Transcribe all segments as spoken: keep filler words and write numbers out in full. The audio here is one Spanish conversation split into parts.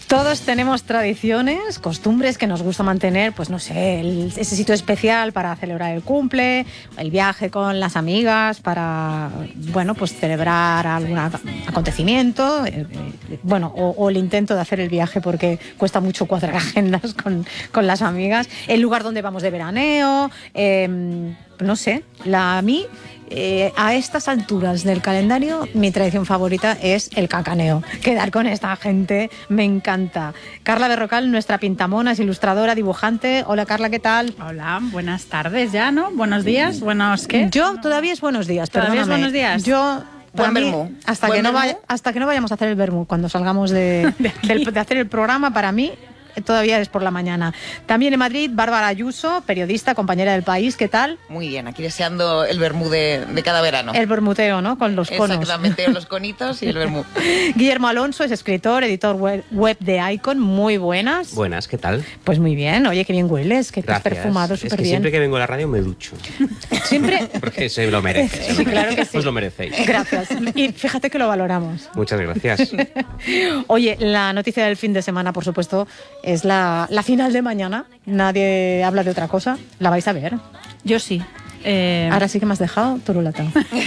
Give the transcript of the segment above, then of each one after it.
Todos tenemos tradiciones, costumbres que nos gusta mantener, pues no sé, el, ese sitio especial para celebrar el cumple, el viaje con las amigas para, bueno, pues celebrar algún acontecimiento, eh, eh, bueno, o, o el intento de hacer el viaje porque cuesta mucho cuadrar agendas con, con las amigas, el lugar donde vamos de veraneo, eh, no sé, la, a mí... Eh, a estas alturas del calendario mi tradición favorita es el cacaneo, quedar con esta gente me encanta. Carla Berrocal, nuestra pintamona, es ilustradora, dibujante. Hola Carla, ¿qué tal? Hola, buenas tardes ya, ¿no? Buenos días, buenos ¿qué? Yo todavía es buenos días, ¿Todavía perdóname. es buenos días? Yo Buen mí, vermú. hasta Buen que no vermú. vaya, hasta que no vayamos a hacer el vermú cuando salgamos de, de, del, de hacer el programa, para mí todavía es por la mañana. También en Madrid, Bárbara Ayuso, periodista, compañera del País. ¿Qué tal? Muy bien, aquí deseando el vermú de, de cada verano. El bermuteo, ¿no? Con los conos. Exactamente, los conitos y el vermú. Guillermo Alonso es escritor, editor web, web de Icon. Muy buenas. Buenas, ¿qué tal? Pues muy bien. Oye, qué bien hueles, que te has Gracias. perfumado Es súper que bien. siempre que vengo a la radio me ducho. Siempre. Porque se lo merece. Sí, claro que sí. Os lo merecéis. Gracias. Y fíjate que lo valoramos. Muchas gracias. Oye, la noticia del fin de semana, por supuesto, es la, la final de mañana. Nadie habla de otra cosa. La vais a ver. Yo sí. Eh... Ahora sí que me has dejado turulata.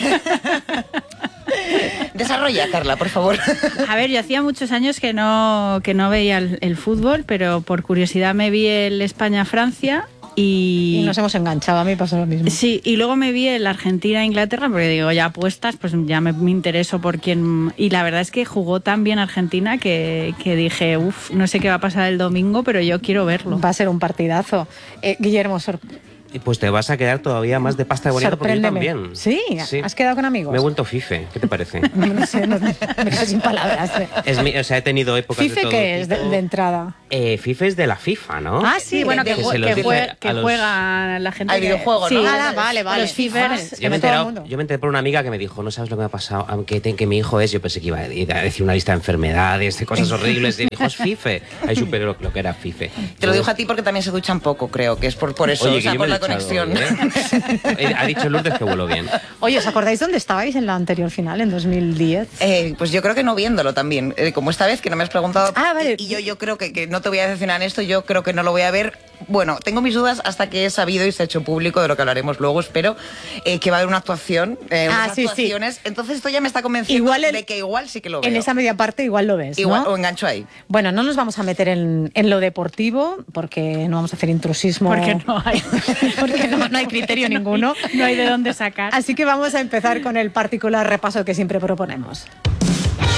Desarrolla, Carla, por favor. A ver, yo hacía muchos años que no, que no veía el, el fútbol, pero por curiosidad me vi el España-Francia. Y... y nos hemos enganchado, a mí pasó lo mismo. Sí, y luego me vi el Argentina-Inglaterra, porque digo, ya apuestas, pues ya me, me intereso por quién... Y la verdad es que jugó tan bien Argentina que, que dije, uff, no sé qué va a pasar el domingo, pero yo quiero verlo. Va a ser un partidazo. Eh, Guillermo, sor... Pues te vas a quedar todavía más de pasta de bonito porque yo también. ¿Sí? Sí. ¿Has quedado con amigos? Me he vuelto fife, ¿qué te parece? No sé, no, me quedo sin palabras. Es mi, o sea, he tenido épocas ¿Fife de todo qué es de, tipo. de entrada? Eh, FIFA es de la FIFA, ¿no? Ah, sí, Sí, bueno, que, que jue- se los que, dice jue- a que los- juega la gente. Al que- videojuego, sí, ¿no? Ah, vale, vale. Los fifers. Yo me, he todo el enterado, mundo. yo me enteré por una amiga que me dijo, no sabes lo que me ha pasado, aunque te, que mi hijo es, yo pensé que iba a decir una lista de enfermedades, de cosas horribles, y dijo, es FIFE. Ahí supe lo, lo que era FIFE. Te lo dijo a ti porque también se duchan poco, creo, que es por, por eso, Oye, o sea, que yo por me la lo he echado conexión. hoy, ¿eh? Ha dicho Lourdes que vuelo bien. Oye, ¿os acordáis dónde estabais en la anterior final, en dos mil diez? Eh, pues yo creo que no viéndolo también. Eh, como esta vez que no me has preguntado. Ah, vale. Y yo, yo creo que, que no te voy a decepcionar en esto, yo creo que no lo voy a ver. Bueno, tengo mis dudas hasta que he sabido y se ha hecho público, de lo que hablaremos luego, espero, eh, que va a haber una actuación. Eh, Ah, unas sí, sí. actuaciones. Entonces esto ya me está convenciendo Igual el- de que igual sí que lo veo. En esa media parte igual lo ves, Igual, ¿no? o engancho ahí. Bueno, no nos vamos a meter en, en lo deportivo porque no vamos a hacer intrusismo. Porque no hay. porque no, no hay criterio ninguno. No hay de dónde sacar. Así que vamos a empezar con el particular repaso que siempre proponemos.